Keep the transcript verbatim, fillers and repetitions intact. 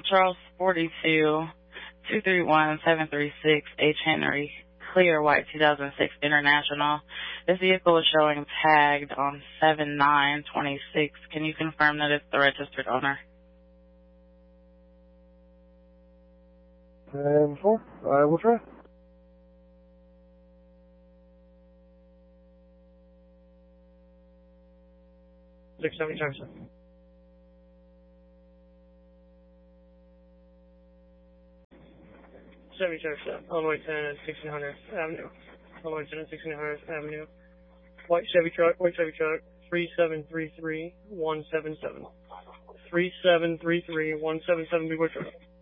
Charles forty-two, two three one, seven three six, H. Henry, clear white two thousand six International. This vehicle is showing tagged on seven nine twenty-six. Can you confirm that it's the registered owner? And four, I will try. six seventy times seven. seventy times seven. Illinois ten, sixteen hundred Avenue. Illinois ten, sixteen hundred Avenue. White Chevy truck, white Chevy truck, three seven three three one seven seven. three seven three three one seven seven, be which truck?